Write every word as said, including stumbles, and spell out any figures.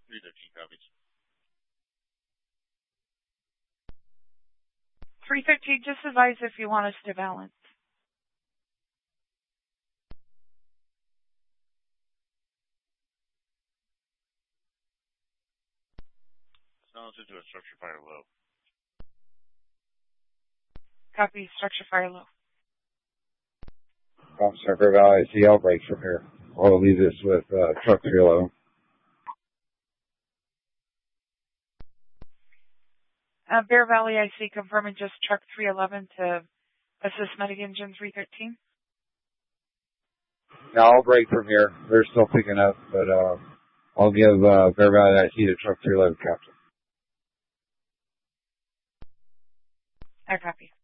three thirteen copies. three thirteen, just advise if you want us to balance. Silence into a structure fire low. Copy, structure fire low. Officer Bear Valley, I see outbreak from here. I'll leave this with uh, truck three eleven. Uh, Bear Valley, I see confirming just truck three eleven to assist medic engine three thirteen. Now I'll break from here. They're still picking up, but uh, I'll give uh, Bear Valley I C to truck three eleven captain. I copy.